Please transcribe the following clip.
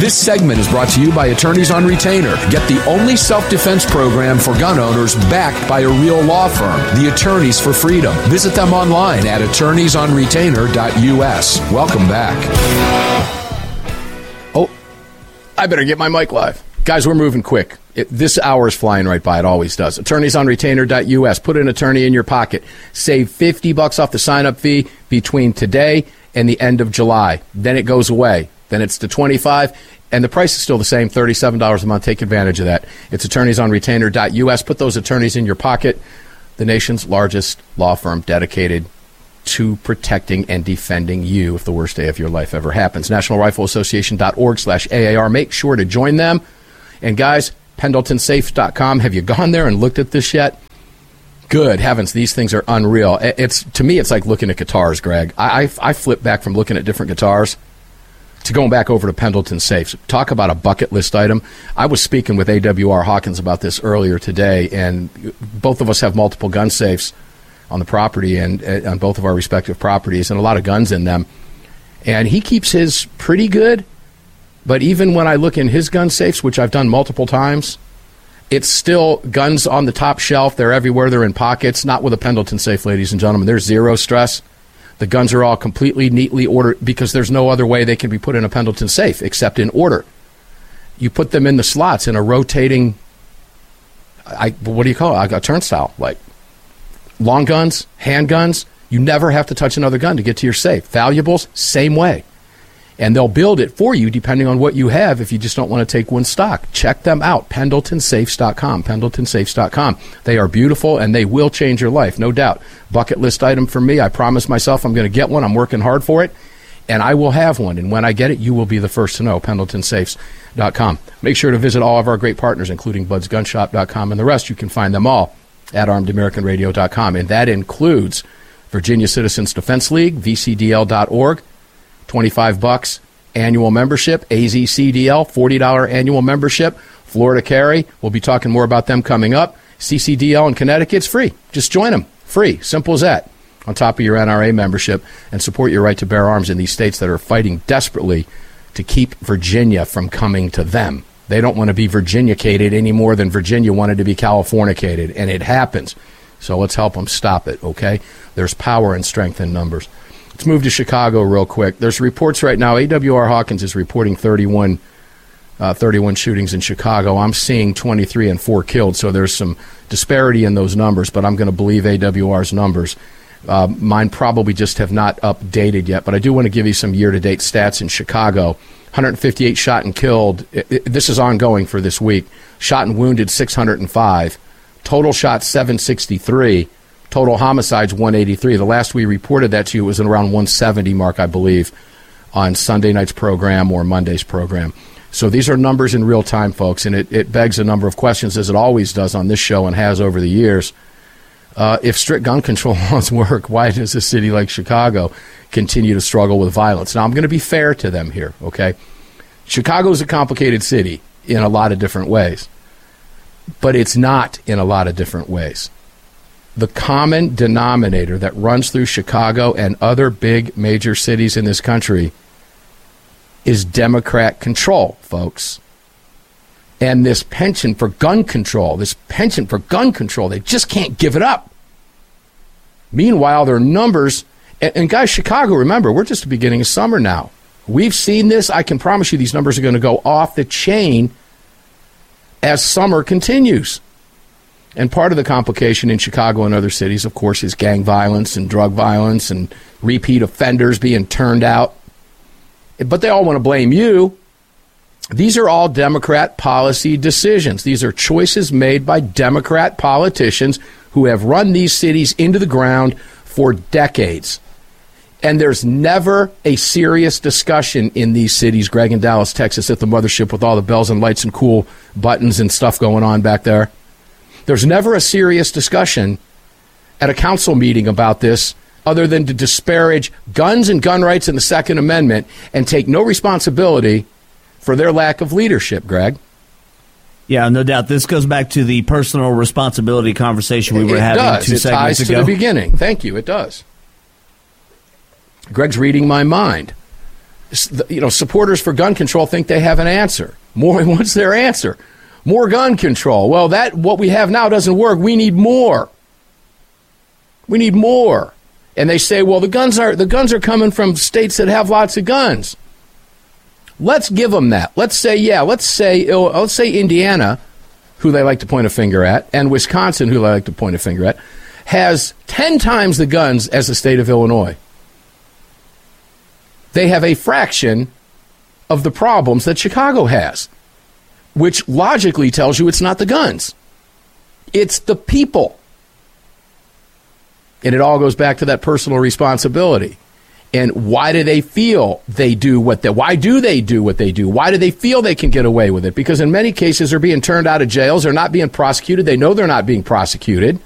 This segment is brought to you by Attorneys on Retainer. Get the only self-defense program for gun owners backed by a real law firm, the Attorneys for Freedom. Visit them online at attorneysonretainer.us. Welcome back. Oh, I better get my mic live. Guys, we're moving quick. This hour is flying right by. It always does. Attorneysonretainer.us. Put an attorney in your pocket. Save $50 off the sign-up fee between today and the end of July. Then it goes away. Then it's to $25, and the price is still the same, $37 a month. Take advantage of that. It's attorneysonretainer.us. Put those attorneys in your pocket. The nation's largest law firm dedicated to protecting and defending you if the worst day of your life ever happens. NationalRifleAssociation.org/AAR. Make sure to join them. And guys, PendletonSafes.com. Have you gone there and looked at this yet? Good heavens, these things are unreal. To me, it's like looking at guitars, Greg. I flip back from looking at different guitars to going back over to Pendleton Safes. Talk about a bucket list item. I was speaking with AWR Hawkins about this earlier today, and both of us have multiple gun safes on the property and on both of our respective properties, and a lot of guns in them. And he keeps his pretty good, but even when I look in his gun safes, which I've done multiple times, it's still guns on the top shelf. They're everywhere. They're in pockets. Not with a Pendleton safe, ladies and gentlemen. There's zero stress. The guns are all completely neatly ordered because there's no other way they can be put in a Pendleton safe except in order. You put them in the slots in a rotating, what do you call it? A turnstile. Like long guns, handguns, you never have to touch another gun to get to your safe. Valuables, same way. And they'll build it for you depending on what you have if you just don't want to take one stock. Check them out, PendletonSafes.com, PendletonSafes.com. They are beautiful, and they will change your life, no doubt. Bucket list item for me. I promised myself I'm going to get one. I'm working hard for it, and I will have one. And when I get it, you will be the first to know, PendletonSafes.com. Make sure to visit all of our great partners, including BudsGunShop.com and the rest. You can find them all at ArmedAmericanRadio.com, and that includes Virginia Citizens Defense League, VCDL.org, $25 annual membership. AZCDL, $40 annual membership. Florida Carry, we'll be talking more about them coming up. CCDL in Connecticut, it's free. Just join them. Free. Simple as that. On top of your NRA membership, and support your right to bear arms in these states that are fighting desperately to keep Virginia from coming to them. They don't want to be Virginia-cated any more than Virginia wanted to be California-cated, and it happens. So let's help them stop it, okay? There's power and strength in numbers. Let's move to Chicago real quick. There's reports right now. AWR Hawkins is reporting 31 shootings in Chicago. I'm seeing 23 and 4 killed, so there's some disparity in those numbers, but I'm going to believe AWR's numbers. Mine probably just have not updated yet, but I do want to give you some year-to-date stats in Chicago. 158 shot and killed. This is ongoing for this week. Shot and wounded, 605. Total shots, 763. Total homicides, 183. The last we reported that to you was around 170 mark, I believe, on Sunday night's program or Monday's program. So these are numbers in real time, folks, and it begs a number of questions, as it always does on this show and has over the years. If strict gun control laws work, why does a city like Chicago continue to struggle with violence? Now, I'm going to be fair to them here, okay? Chicago is a complicated city in a lot of different ways, but it's not in a lot of different ways. The common denominator that runs through Chicago and other big major cities in this country is Democrat control, folks. And this penchant for gun control, they just can't give it up. Meanwhile, their numbers, and guys, Chicago, remember, we're just at the beginning of summer now. We've seen this. I can promise you these numbers are going to go off the chain as summer continues. And part of the complication in Chicago and other cities, of course, is gang violence and drug violence and repeat offenders being turned out. But they all want to blame you. These are all Democrat policy decisions. These are choices made by Democrat politicians who have run these cities into the ground for decades. And there's never a serious discussion in these cities, Greg, in Dallas, Texas, at the mothership with all the bells and lights and cool buttons and stuff going on back there. There's never a serious discussion at a council meeting about this other than to disparage guns and gun rights and the Second Amendment and take no responsibility for their lack of leadership, Greg. Yeah, no doubt. This goes back to the personal responsibility conversation we were having 2 segments ago. It ties to the beginning. Thank you. It does. Greg's reading my mind. supporters for gun control think they have an answer. What's their answer? More gun control. Well, what we have now doesn't work. We need more. We need more. And they say, well, the guns are coming from states that have lots of guns. Let's give them that. Let's say Indiana, who they like to point a finger at, and Wisconsin, who they like to point a finger at, has 10 times the guns as the state of Illinois. They have a fraction of the problems that Chicago has, which logically tells you it's not the guns. It's the people. And it all goes back to that personal responsibility. And why do they feel they do what they why do they do what they do? Why do they feel they can get away with it? Because in many cases they're being turned out of jails, they're not being prosecuted, they know they're not being prosecuted.